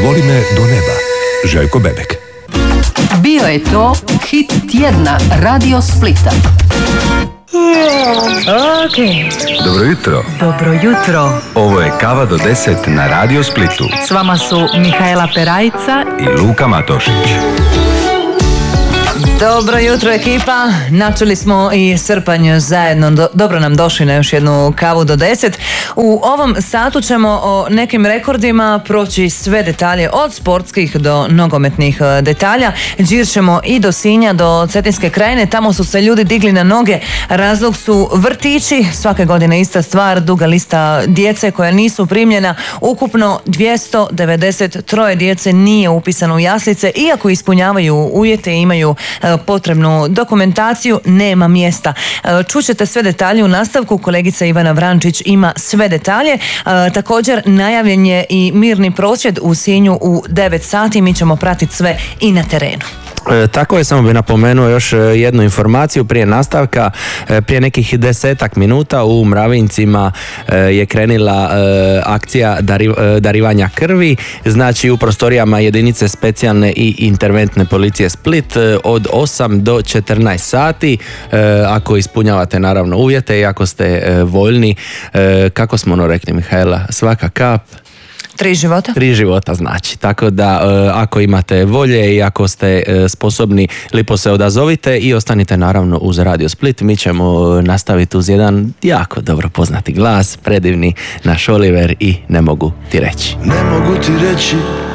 Voli me do neba. Željko Bebek. Bio je to hit tjedna Radio Splita. Okay. Dobro jutro. Dobro jutro. Ovo je Kava do 10 na Radio Splitu. S vama su Mihajla Perajca I Luka Matošić. Dobro jutro ekipa, načeli smo i srpanj zajedno, dobro nam došli na još jednu Kavu do 10. U ovom satu ćemo o nekim rekordima proći sve detalje od sportskih do nogometnih detalja. Đir ćemo i do Sinja, do Cetinske krajine, tamo su se ljudi digli na noge, razlog su vrtići, svake godine ista stvar, duga lista djece koja nisu primljena, ukupno 293 djece nije upisano u jaslice, iako ispunjavaju uvjete i imaju potrebnu dokumentaciju, nema mjesta. Čućete sve detalje u nastavku, kolegica Ivana Vrančić ima sve detalje. Također najavljen je i mirni prosvjed u Sinju u 9 sati, mi ćemo pratiti sve i na terenu. Tako je, samo bih napomenuo još jednu informaciju prije nastavka. Prije nekih 10 minuta u Mravincima je krenila akcija darivanja krvi, znači u prostorijama jedinice specijalne i interventne policije Split od 8 do 14 sati. Ako ispunjavate naravno uvjete i ako ste voljni, kako smo ono rekli, Mihajla, svaka kap 3 života? 3 života znači, tako da ako imate volje i ako ste sposobni, lipo se odazovite i ostanite naravno uz Radio Split. Mi ćemo nastaviti uz jedan jako dobro poznati glas, predivni naš Oliver i Ne mogu ti reći. Ne mogu ti reći